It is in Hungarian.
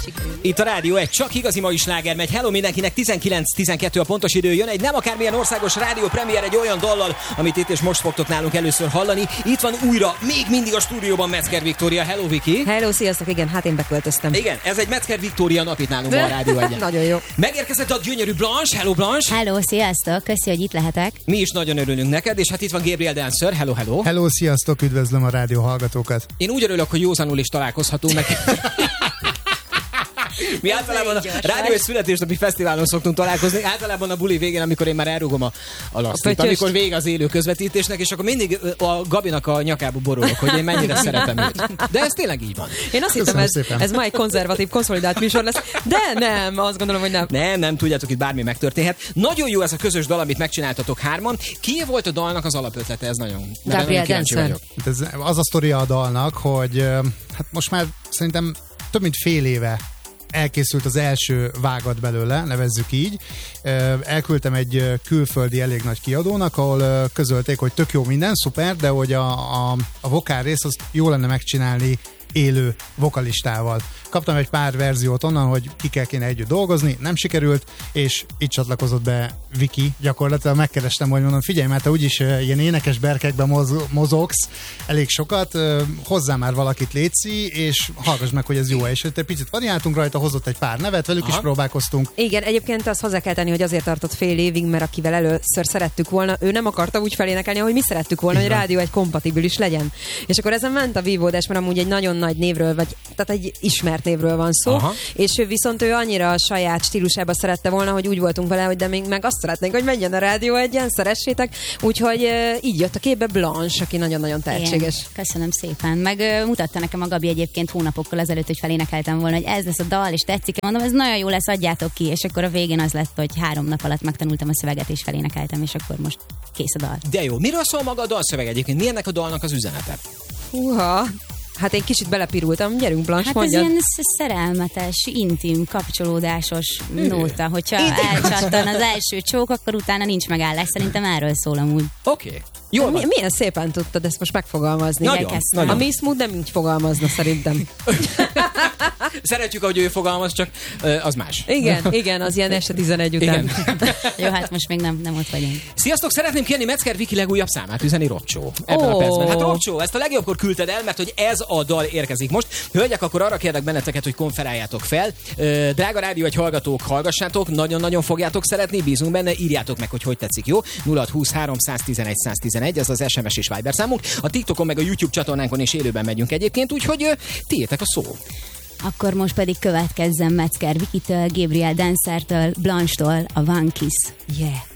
Itt a Rádió egy csak igazi mai sláger megy. Hello mindenkinek, 19-12 a pontos idő. Jön egy nem akármilyen országos rádió premier egy olyan dallal, amit itt és most fogtok nálunk először hallani. Itt van újra, még mindig a stúdióban Metzger Viktória. Hello Viki! Hello, sziasztok, igen, hát én beköltöztem. Igen, ez egy Metzger Viktória nap itt nálunk a Rádió egyen. Nagyon jó. Megérkezett a gyönyörű Blanche. Hello Blanche! Hello, sziasztok, köszi, hogy itt lehetek. Mi is nagyon örülünk neked, és hát itt van Gabriel Dancer. Hello, hello! Hello, sziasztok, üdvözlöm a rádió hallgatókat. Én úgy örülök, hogy józanul is találkozhatunk meg. Mi általában a Rádió egy születésnapi fesztiválon szoktunk találkozni, általában a buli végén, amikor én már elrúgom a lasztit, amikor vége az élő közvetítésnek, és akkor mindig a Gabinak a nyakába borulok, hogy én mennyire szeretem őt. De ez tényleg így van. Én azt hittem, ez már egy konzervatív, konszolidált műsor lesz, de nem, azt gondolom, hogy nem. Nem, tudjátok, itt bármi megtörténhet. Nagyon jó ez a közös dal, amit megcsináltatok hárman. Ki volt a dalnak az alapötlete? Ez nagyon kíváncsi vagyok. Ez az a sztoria a dalnak, hogy hát most már szerintem több mint fél éve elkészült az első vágat belőle, nevezzük így. Elküldtem egy külföldi elég nagy kiadónak, ahol közölték, hogy tök jó minden, szuper, de hogy a vokál rész azt jó lenne megcsinálni élő vokalistával. Kaptam egy pár verziót onnan, hogy kikkel kéne együtt dolgozni, nem sikerült, és itt csatlakozott be Viki. Gyakorlatilag megkerestem, hogy mondom, figyelj, mert te úgyis ilyen énekes berkekben mozogsz elég sokat, hozzá már valakit létszi, és hallgass meg, hogy ez jó, és egy picit variáltunk rajta, hozott egy pár nevet, velük is próbálkoztunk. Igen, egyébként azt hozzá kell tenni, hogy azért tartott fél évig, mert akivel először szerettük volna, ő nem akarta úgy felénekelni, ahogy mi szerettük volna, hogy Rádió egy kompatibilis legyen. És akkor ezen ment a vívódás, mert amúgy egy nagyon nagy névről, vagy tehát egy ismert névről van szó, és viszont ő annyira a saját stílusába szerette volna, hogy úgy voltunk vele, hogy de még meg azt szeretnénk, hogy menjen a Rádió egyen, szeressétek, úgyhogy így jött a képbe Blanche, aki nagyon-nagyon tehetséges. Igen, köszönöm szépen. Meg mutatta nekem a Gabi egyébként hónapokkal ezelőtt, hogy felénekeltem volna, hogy ez lesz a dal, és tetszik. Mondom, ez nagyon jó lesz, adjátok ki, és akkor a végén az lett, hogy 3 nap alatt megtanultam a szöveget, és felénekeltem, és akkor most kész a dal. De jó, miről szól maga a dalszöveg egyébként? Mi ennek a dalnak az üzenete? Húha! Hát én kicsit belepirultam, gyerünk Blanche, hát mondjad. ez ilyen szerelmetes, intim, kapcsolódásos nóta. Hogyha elcsattan az első csók, akkor utána nincs megállás. Szerintem erről szól amúgy. Oké. Jó, milyen szépen tudtad ezt most megfogalmazni. Nagyon. A Miss Mood nem így fogalmazna szerintem. Szeretjük, ahogy ő fogalmaz, csak az más. Igen, az ilyen este 11 után. Jó, hát most még nem ott vagyunk. Sziasztok, szeretném kérni Metzger Viki legújabb számát üzeni Robcsó. Ebben a percben. Hát Robcsó, ezt a legjobbkor küldted el, mert hogy ez a dal érkezik most. Hölgyek, akkor arra kérlek benneteket, hogy konferáljátok fel. Drága Rádió egy hallgatók, hallgassátok, nagyon-nagyon fogjátok szeretni, bízunk benne, írjátok meg, hogy tetszik, jó? 0623 111 111, ez az SMS és Viber számunk. A TikTokon meg a YouTube csatornánkon is élőben megyünk egyébként, úgyhogy tiétek a szó. Akkor most pedig következzen Metzger Vikitől, Gabriel Dancertől, Blanche-tól a One Kiss. Yeah.